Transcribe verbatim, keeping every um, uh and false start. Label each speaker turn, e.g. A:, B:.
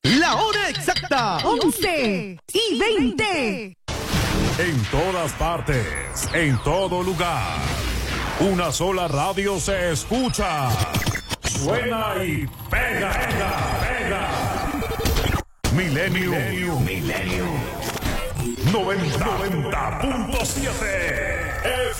A: La hora exacta, once y veinte.
B: En todas partes, en todo lugar. Una sola radio se escucha. Suena y pega, pega, pega. Milenio. Milenio. Milenio. noventa punto siete.